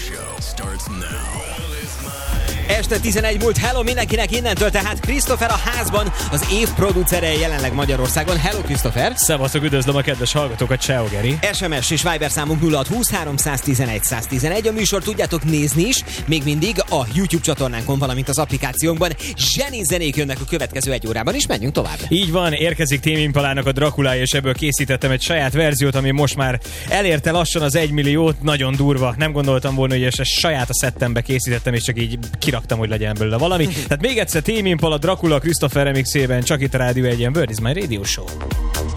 show starts now. Este 11 múlt, hello mindenkinek innentől, tehát Christopher a házban, az év producere jelenleg Magyarországon. Hello Christopher! Szevasztok, üdvözlöm a kedves hallgatókat, ciao Geri! SMS és Viber számunk 0620 311 111. A műsor tudjátok nézni is, még mindig a YouTube csatornánkon, valamint az applikációnkban. Zseni zenék jönnek a következő egy órában is, menjünk tovább. Így van, érkezik Tame Impalának a Draculája, és ebből készítettem egy saját verziót, ami most már elérte lassan az 1 milliót, nagyon durva. Nem gondoltam volna, hogy ezt saját a szettembe készítettem, és csak így kiraktam, hogy legyen belőle valami. Tehát még egyszer Tame Impala, Dracula, Christopher remixében, csak itt a Rádió 1-en, Word is my Radio Show.